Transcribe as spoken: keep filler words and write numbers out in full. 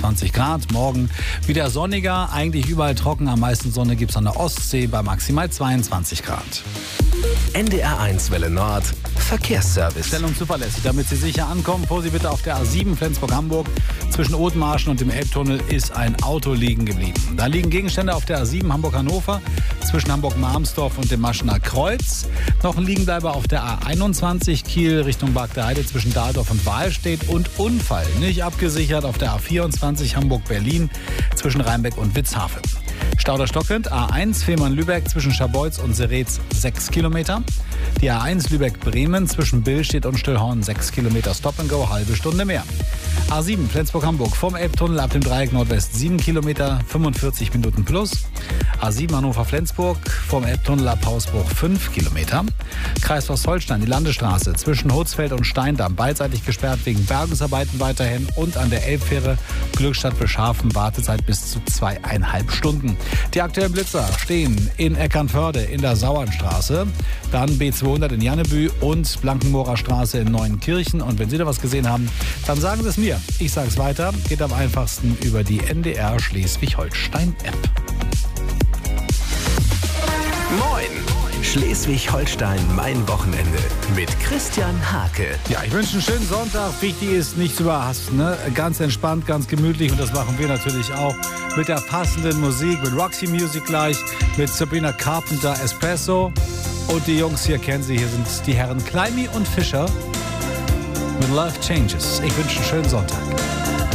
einundzwanzig Grad. Morgen wieder sonniger, eigentlich überall trocken. Am meisten Sonne gibt es an der Ostsee bei maximal zweiundzwanzig Grad. N D R eins Welle Nord Verkehrsservice. Stellung zuverlässig, damit Sie sicher ankommen. Vorsicht bitte auf der A sieben Flensburg-Hamburg. Zwischen Othmarschen und dem Elbtunnel ist ein Auto liegen geblieben. Da liegen Gegenstände auf der A sieben Hamburg-Hannover zwischen Hamburg-Marmsdorf und dem Maschener Kreuz. Noch ein Liegenbleiber auf der A einundzwanzig Kiel Richtung Bargteheide zwischen Dahldorf und Wahlstedt. Und Unfall nicht abgesichert auf der A vierundzwanzig Hamburg-Berlin zwischen Rheinbeck und Witzhafen. Stauder stockend, A eins Fehmarn-Lübeck zwischen Scharbeutz und Seretz sechs Kilometer. Die A eins Lübeck-Bremen zwischen Billstedt und Stillhorn sechs Kilometer Stop-and-Go, halbe Stunde mehr. A sieben Flensburg-Hamburg vom Elbtunnel ab dem Dreieck Nordwest sieben Kilometer, fünfundvierzig Minuten plus. A sieben Hannover-Flensburg vom Elbtunnel ab Hausbruch fünf Kilometer. Kreis Ostholstein, die Landesstraße zwischen Hutzfeld und Steindamm beidseitig gesperrt wegen Bergungsarbeiten weiterhin und an der Elbfähre Glückstadt-Beschhafen Wartezeit bis zu zweieinhalb Stunden. Die aktuellen Blitzer stehen in Eckernförde in der Sauernstraße, dann B zweihundert in Jannebü und Blankenmoorer Straße in Neuenkirchen. Und wenn Sie da was gesehen haben, dann sagen Sie es mir. Ich sage es weiter. Geht am einfachsten über die N D R Schleswig-Holstein-App. Moin! Schleswig-Holstein, mein Wochenende mit Christian Hake. Ja, ich wünsche einen schönen Sonntag. Wichtig ist, nicht zu überhasten, ne? Ganz entspannt, ganz gemütlich. Und das machen wir natürlich auch mit der passenden Musik, mit Roxy Music gleich, mit Sabrina Carpenter Espresso. Und die Jungs hier kennen Sie, hier sind die Herren Kleimi und Fischer mit Love Changes. Ich wünsche einen schönen Sonntag.